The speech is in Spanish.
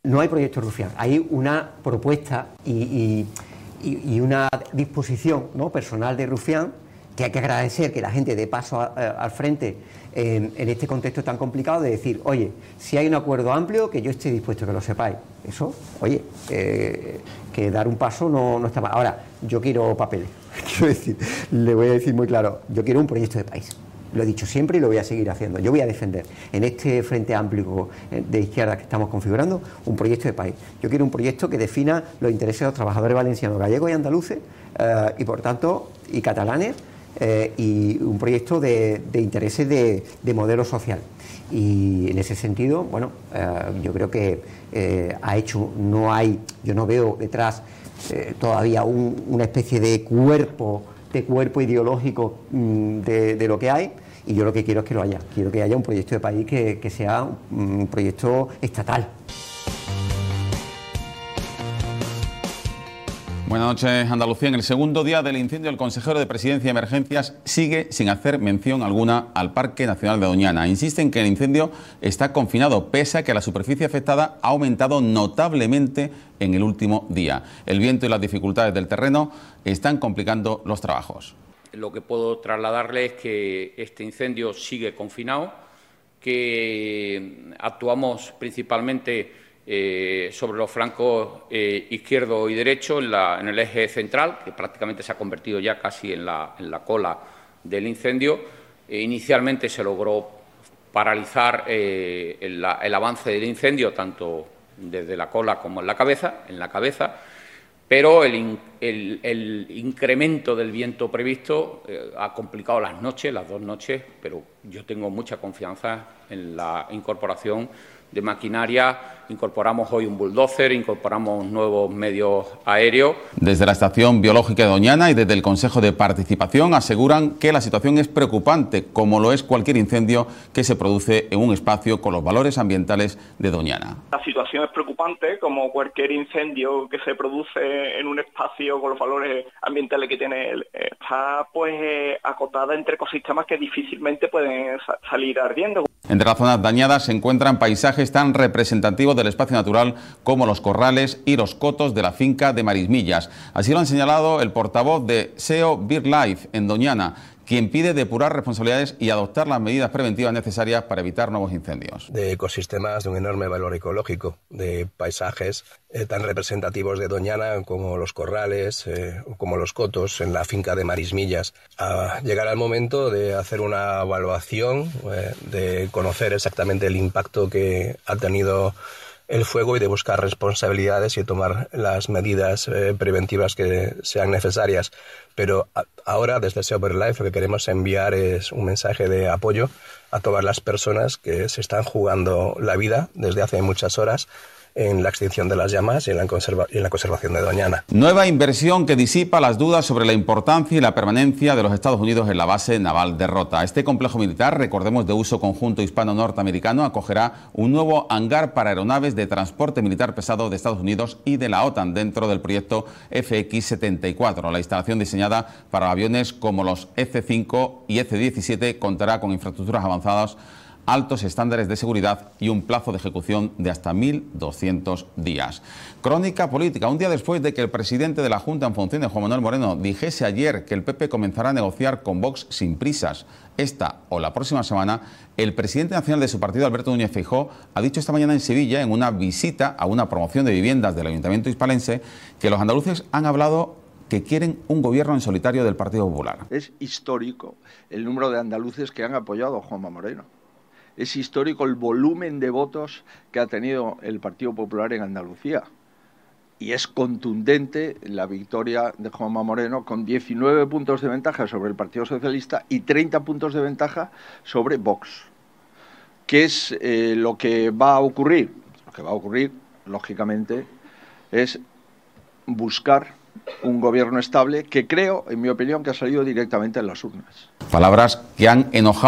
no hay proyecto Rufián, hay una propuesta y una disposición, ¿no?, personal de Rufián, que hay que agradecer que la gente dé paso al frente en este contexto tan complicado, de decir, oye, si hay un acuerdo amplio, que yo esté dispuesto, que lo sepáis. Eso, oye, que dar un paso no está mal. Ahora, yo quiero papeles, quiero decir, le voy a decir muy claro, yo quiero un proyecto de país. Lo he dicho siempre y lo voy a seguir haciendo. Yo voy a defender en este frente amplio de izquierda que estamos configurando un proyecto de país. Yo quiero un proyecto que defina los intereses de los trabajadores valencianos, gallegos y andaluces y por tanto y catalanes, y un proyecto de intereses de modelo social. Y en ese sentido, bueno, yo creo que yo no veo detrás todavía una especie de cuerpo ideológico de lo que hay, y yo lo que quiero es que lo haya. Quiero que haya un proyecto de país que sea un proyecto estatal. Buenas noches, Andalucía. En el segundo día del incendio, el consejero de Presidencia y Emergencias sigue sin hacer mención alguna al Parque Nacional de Doñana. Insiste en que el incendio está confinado, pese a que la superficie afectada ha aumentado notablemente en el último día. El viento y las dificultades del terreno están complicando los trabajos. Lo que puedo trasladarle es que este incendio sigue confinado, que actuamos principalmente sobre los flancos izquierdo y derecho en el eje central, que prácticamente se ha convertido ya casi en la cola del incendio. Inicialmente se logró paralizar el avance del incendio, tanto desde la cola como en la cabeza, pero el incremento del viento previsto ha complicado las dos noches, pero yo tengo mucha confianza en la incorporación de maquinaria. Incorporamos hoy un bulldozer, incorporamos nuevos medios aéreos. Desde la Estación Biológica de Doñana y desde el Consejo de Participación aseguran que la situación es preocupante, como lo es cualquier incendio que se produce en un espacio con los valores ambientales de Doñana. La situación es preocupante, como cualquier incendio que se produce en un espacio con los valores ambientales que tiene él. Está acotada entre ecosistemas que difícilmente pueden salir ardiendo. Entre las zonas dañadas se encuentran paisajes tan representativos del espacio natural como los corrales y los cotos de la finca de Marismillas. Así lo han señalado el portavoz de SEO BirdLife en Doñana, quien pide depurar responsabilidades y adoptar las medidas preventivas necesarias para evitar nuevos incendios. De ecosistemas de un enorme valor ecológico, de paisajes tan representativos de Doñana como los corrales o como los cotos en la finca de Marismillas. Llegará el momento de hacer una evaluación, de conocer exactamente el impacto que ha tenido el fuego y de buscar responsabilidades y tomar las medidas preventivas que sean necesarias. Pero ahora, desde SEO BirdLife, lo que queremos enviar es un mensaje de apoyo a todas las personas que se están jugando la vida desde hace muchas horas en la extinción de las llamas y en la conservación de Doñana. Nueva inversión que disipa las dudas sobre la importancia y la permanencia de los Estados Unidos en la base naval de Rota. Este complejo militar, recordemos, de uso conjunto hispano-norteamericano, acogerá un nuevo hangar para aeronaves de transporte militar pesado de Estados Unidos y de la OTAN dentro del proyecto FX-74. La instalación, diseñada para aviones como los F-5 y F-17, contará con infraestructuras avanzadas, altos estándares de seguridad y un plazo de ejecución de hasta 1.200 días. Crónica política. Un día después de que el presidente de la Junta en funciones, Juan Manuel Moreno, dijese ayer que el PP comenzará a negociar con Vox sin prisas, esta o la próxima semana, el presidente nacional de su partido, Alberto Núñez Feijóo, ha dicho esta mañana en Sevilla, en una visita a una promoción de viviendas del Ayuntamiento hispalense, que los andaluces han hablado que quieren un gobierno en solitario del Partido Popular. Es histórico el número de andaluces que han apoyado a Juanma Moreno. Es histórico el volumen de votos que ha tenido el Partido Popular en Andalucía. Y es contundente la victoria de Juanma Moreno, con 19 puntos de ventaja sobre el Partido Socialista y 30 puntos de ventaja sobre Vox. ¿Qué es lo que va a ocurrir? Lo que va a ocurrir, lógicamente, es buscar un gobierno estable que creo, en mi opinión, que ha salido directamente en las urnas. Palabras que han enojado